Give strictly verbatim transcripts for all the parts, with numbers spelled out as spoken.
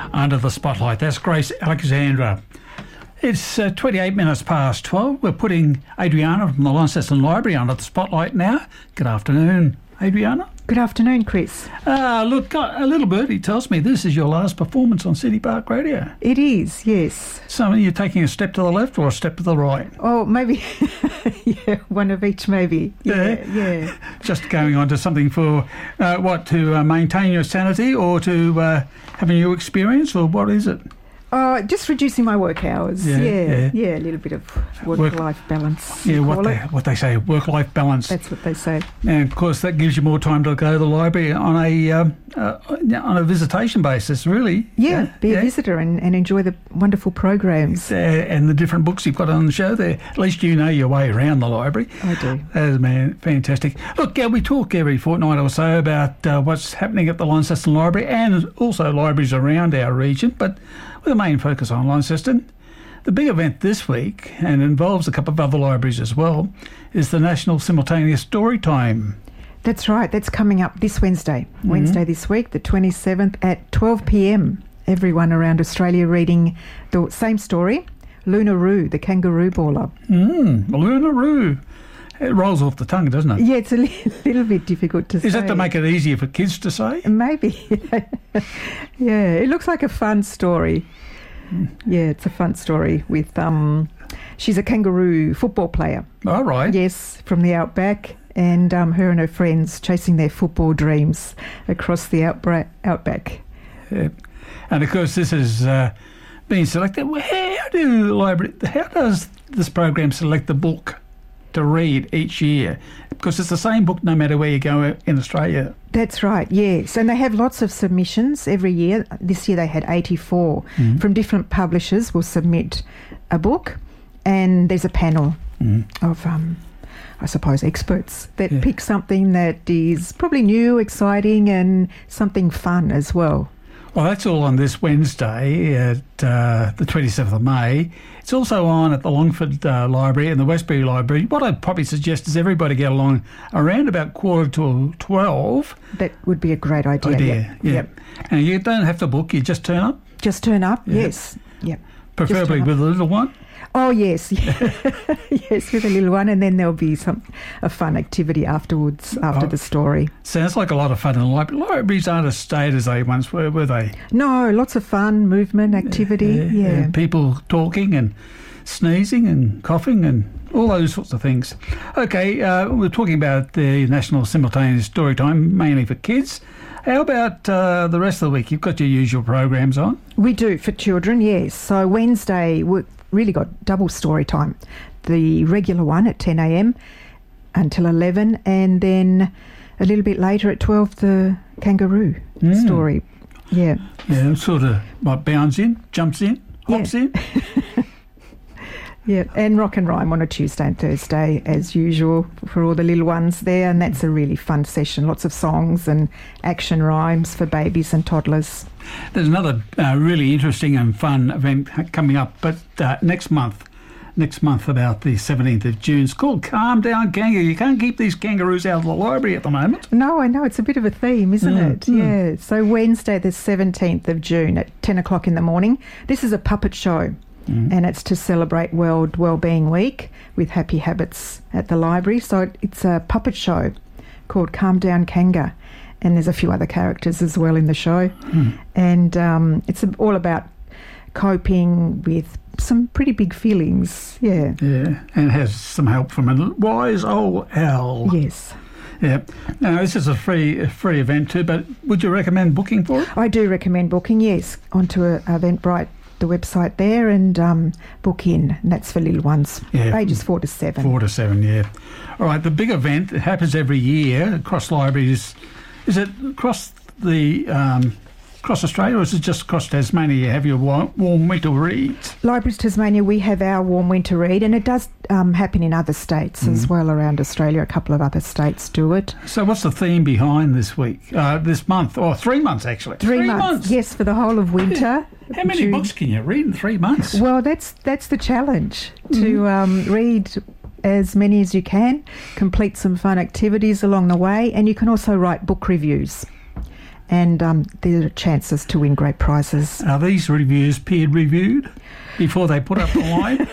Under the Spotlight. That's Grace Alexandra. It's uh, twenty-eight minutes past twelve. We're putting Adriana from the Launceston Library under the spotlight now. Good afternoon, Adriana. Good afternoon, Chris. Uh, look, a little birdie tells me this is your last performance on City Park Radio. It is, yes. So you're taking a step to the left or a step to the right? Oh, maybe, yeah, one of each maybe. Yeah, yeah. yeah. Just going on to something for, uh, what, to uh, maintain your sanity or to uh, have a new experience, or what is it? Oh, just reducing my work hours. Yeah, yeah, yeah, yeah a little bit of work-life work, balance. Yeah, what they, what they say, work-life balance. That's what they say. And of course, that gives you more time to go to the library on a um, uh, on a visitation basis, really. Yeah, yeah be yeah. a visitor and, and enjoy the wonderful programs. Uh, and the different books you've got on the show there. At least you know your way around the library. I do. That is, man, fantastic. Look, uh, we talk every fortnight or so about uh, what's happening at the Launceston Library and also libraries around our region, but with a main focus on Launceston. The big event this week, and involves a couple of other libraries as well, is the National Simultaneous Storytime. That's right. That's coming up this Wednesday. Mm-hmm. Wednesday this week, the twenty-seventh at twelve p.m. Everyone around Australia reading the same story, Lunaroo, the kangaroo baller. Mm, Lunaroo. It rolls off the tongue, doesn't it? Yeah, it's a li- little bit difficult to Is say. Is that to make it easier for kids to say? Maybe. Yeah, it looks like a fun story. Mm. Yeah, it's a fun story with, um, she's a kangaroo football player. All right. Yes, from the outback, and um, her and her friends chasing their football dreams across the outbra- outback. Yeah. And of course, this has uh, been selected. How do library? How does this program select the book to read each year? Because it's the same book no matter where you go in Australia. That's right, yes. And they have lots of submissions every year. This year they had eighty-four mm. from different publishers will submit a book, and there's a panel mm. of, um, I suppose, experts that yeah. pick something that is probably new, exciting, and something fun as well. Well, that's all on this Wednesday at uh, the twenty-seventh of May. It's also on at the Longford uh, Library and the Westbury Library. What I'd probably suggest is everybody get along around about quarter to twelve. That would be a great idea. idea. Yep. Yeah. Yep. And you don't have to book, you just turn up? Just turn up, yep. yes. Yep. Preferably with a little one? Oh, yes. Yes, with a little one, and then there'll be some a fun activity afterwards, after oh, the story. Sounds like a lot of fun in the library. Libraries aren't as staid as they once were, were they? No, lots of fun, movement, activity, yeah. yeah. And people talking and sneezing and coughing and all those sorts of things. Okay, uh, we're talking about the National Simultaneous Storytime, mainly for kids. How about uh, the rest of the week? You've got your usual programs on? We do, for children, yes. So Wednesday, we've really got double story time. The regular one at ten a.m. until eleven, and then a little bit later at twelve, the kangaroo mm. story. Yeah. Yeah, sort of what, bounds in, jumps in, hops yeah. in. Yeah, and rock and rhyme on a Tuesday and Thursday as usual for all the little ones there, and that's a really fun session. Lots of songs and action rhymes for babies and toddlers. There's another uh, really interesting and fun event coming up, but uh, next month, next month about the seventeenth of June. It's called Calm Down Kangaroo. You can't keep these kangaroos out of the library at the moment. No, I know. It's a bit of a theme, isn't mm, it? Mm. Yeah. So Wednesday the seventeenth of June at ten o'clock in the morning. This is a puppet show. Mm. And it's to celebrate World Wellbeing Week with Happy Habits at the library. So it's a puppet show called Calm Down Kanga, and there's a few other characters as well in the show. Mm. And um, it's all about coping with some pretty big feelings. Yeah. Yeah, and has some help from a wise old owl. Yes. Yeah. Now, this is a free a free event too, but would you recommend booking for it? I do recommend booking, yes, onto a, Eventbrite, the website there, and um, book in. And that's for little ones, yeah, ages four to seven. Four to seven, yeah. All right, the big event, it happens every year across libraries. Is it across the um, across Australia, or is it just across Tasmania? You have your warm winter read. Libraries Tasmania, we have our warm winter read, and it does um, happen in other states mm. as well around Australia. A couple of other states do it. So what's the theme behind this week, uh, this month, or three months actually? Three, three months. months, yes, for the whole of winter. How many June. books can you read in three months? Well, that's that's the challenge, mm. to um, read as many as you can, complete some fun activities along the way, and you can also write book reviews. and um, there are chances to win great prizes. Are these reviews peer-reviewed before they put up online?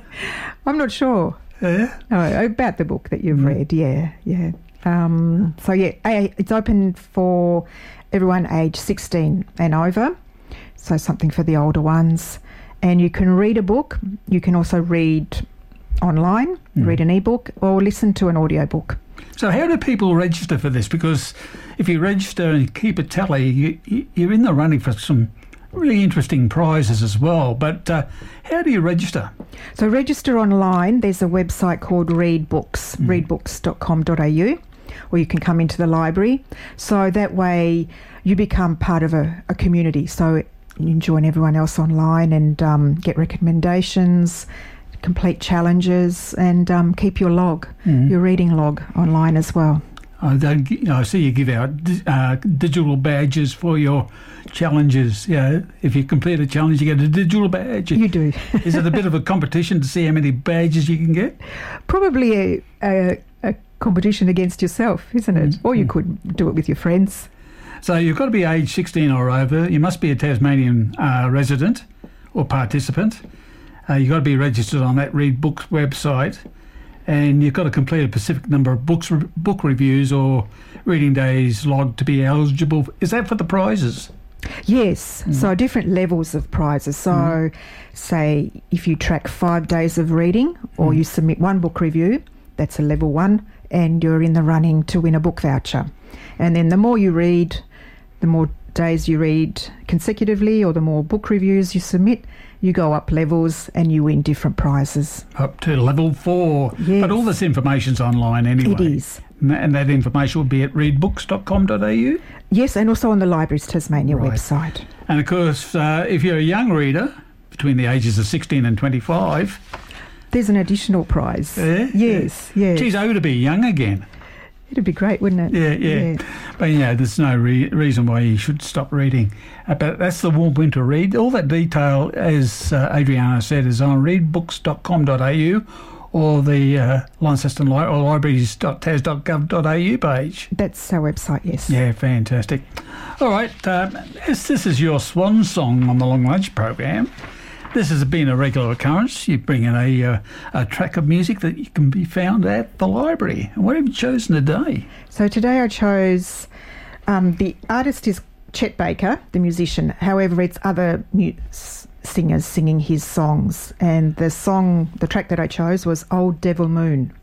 I'm not sure. Yeah? No, about the book that you've mm. read, yeah, yeah. Um, so, yeah, it's open for everyone aged sixteen and over, so something for the older ones. And you can read a book. You can also read online, mm. read an ebook, or listen to an audiobook. So how do people register for this? Because if you register and keep a tally, you, you're in the running for some really interesting prizes as well. But uh, how do you register? So register online. There's a website called Read Books, mm. read books dot com dot a u, or you can come into the library. So that way you become part of a, a community. So you can join everyone else online and um, get recommendations, complete challenges, and um, keep your log, mm. your reading log online as well. I, don't, you know, I see you give out uh, digital badges for your challenges. Yeah, if you complete a challenge, you get a digital badge. You do. Is it a bit of a competition to see how many badges you can get? Probably a, a, a competition against yourself, isn't it? Mm. Or you mm. could do it with your friends. So you've got to be age sixteen or over. You must be a Tasmanian uh, resident or participant. Uh, you've got to be registered on that Read Books website, and you've got to complete a specific number of books, re- book reviews or reading days logged to be eligible. Is that for the prizes? Yes, mm. so different levels of prizes. So mm. say if you track five days of reading or mm. you submit one book review, that's a level one, and you're in the running to win a book voucher. And then the more you read, the more days you read consecutively, or the more book reviews you submit, you go up levels and you win different prizes. Up to level four. Yes. But all this information's online anyway. It is. And that information will be at read books dot com dot a u? Yes, and also on the Libraries Tasmania right. website. And of course, uh, if you're a young reader, between the ages of sixteen and twenty-five... there's an additional prize. Yeah? Yes, yeah. yes. Geez, I would be young again. It'd be great, wouldn't it? Yeah, yeah. yeah. But, yeah, there's no re- reason why you should stop reading. Uh, but that's the Warm Winter Read. All that detail, as uh, Adriana said, is on read books dot com dot a u or the uh, Launceston Li- or libraries dot tas dot gov dot a u page. That's our website, yes. Yeah, fantastic. All right, um, as this is your swan song on the Long Lunch program, this has been a regular occurrence. You bring in a, uh, a track of music that you can be found at the library. And what have you chosen today? So today I chose, um, the artist is Chet Baker, the musician. However, it's other mu- singers singing his songs. And the song, the track that I chose was Old Devil Moon